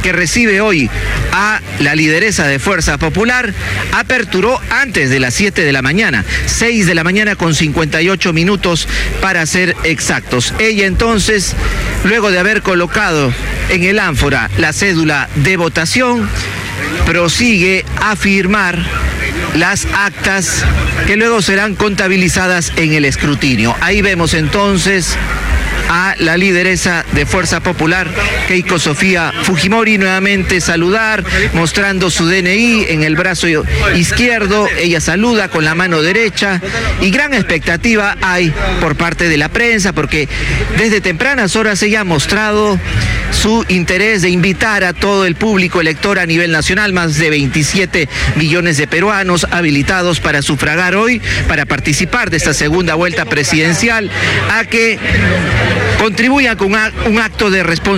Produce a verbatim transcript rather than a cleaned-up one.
que recibe hoy a la lideresa de Fuerza Popular, aperturó antes de las siete de la mañana, seis de la mañana con cincuenta y ocho minutos para ser exactos. Ella entonces, luego de haber colocado en el ánfora la cédula de votación, prosigue a firmar las actas que luego serán contabilizadas en el escrutinio. Ahí vemos entonces a la lideresa de Fuerza Popular, Keiko Sofía Fujimori, nuevamente saludar, mostrando su D N I en el brazo izquierdo. Ella saluda con la mano derecha y gran expectativa hay por parte de la prensa, porque desde tempranas horas ella ha mostrado su interés de invitar a todo el público elector a nivel nacional, más de veintisiete millones de peruanos habilitados para sufragar hoy, para participar de esta segunda vuelta presidencial, a que contribuyan con un acto de responsabilidad